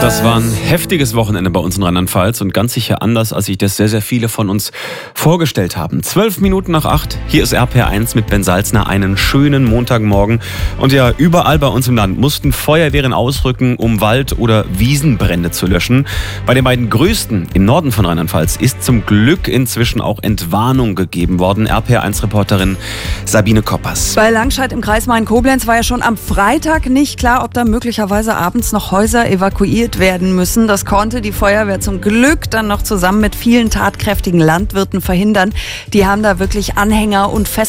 Das war ein heftiges Wochenende bei uns in Rheinland-Pfalz und ganz sicher anders, als sich das sehr, sehr viele von uns vorgestellt haben. 12 Minuten nach 8, hier ist RPR1 mit Ben Salzner, einen schönen Montagmorgen. Und ja, überall bei uns im Land mussten Feuerwehren ausrücken, um Wald- oder Wiesenbrände zu löschen. Bei den beiden größten im Norden von Rheinland-Pfalz ist zum Glück inzwischen auch Entwarnung gegeben worden. RPR1-Reporterin Sabine Koppers. Bei Langscheid im Kreis Main-Koblenz war ja schon am Freitag nicht klar, ob da möglicherweise abends noch Häuser evakuiert werden müssen. Das konnte die Feuerwehr zum Glück dann noch zusammen mit vielen tatkräftigen Landwirten verhindern. Die haben da wirklich Anhänger und